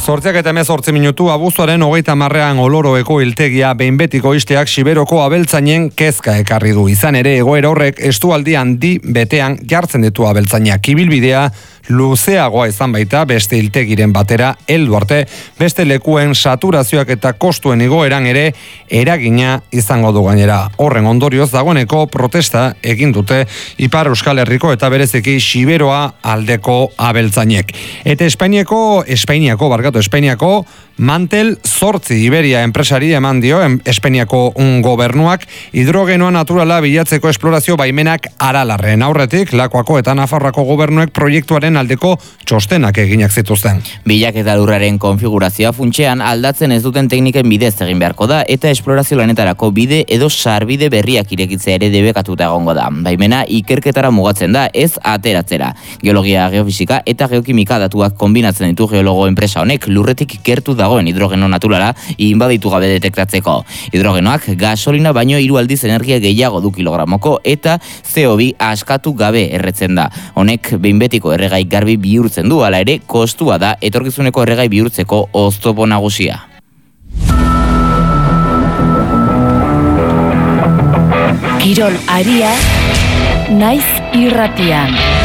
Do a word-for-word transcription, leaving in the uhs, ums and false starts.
Zortziak eta emezortzi minutu abuztuaren hogeita marrean Oloroeko hiltegia behin betiko isteak Siberoko abeltzainen kezka ekarri du. Izan ere egoera horrek estualdi handi betean jartzen ditu abeltzainak. Ibilbidea luzeagoa izan baita beste hiltegiren batera heldu arte, beste lekuen saturazioak eta kostuen igoeran ere eragina izango du gainera. Horren ondorioz dagoeneko protesta egin dute Ipar Euskal Herriko eta bereziki Siberoa aldeko abeltzainek. Eta Espainiako, Espainiako, barkatu, Espainiako Mantel zortzi Iberia enpresari eman dio Espainiako un gobernuak hidrogenoa naturala bilatzeko esplorazio baimenak Aralarren. Aurretik, Lakuako eta Nafarroako gobernuek proiektuaren aldeko txostenak eginak zituzten. Bilaketa lurraren konfigurazioa funtsean aldatzen ez duten tekniken bidez egin beharko da eta esplorazio lanetarako bide edo sarbide berriak irekitzea ere debekatuta egongo da. Baimena ikerketara mugatzen da, ez ateratzera. Geologia, geofisika eta geokimika datuak kombinatzen ditu geologo enpresa honek lurretik gertu dagoen hidrogeno naturala inbaditu gabe detektatzeko. Hidrogenoak gasolina baino hiru aldiz energia gehiago du kilogramoko eta C O bi askatu gabe erretzen da. Honek behin betiko erregai garbi bihurtzen du, hala ere kostua da etorkizuneko erregai bihurtzeko oztopo nagusia. Kirol aria naiz irratian.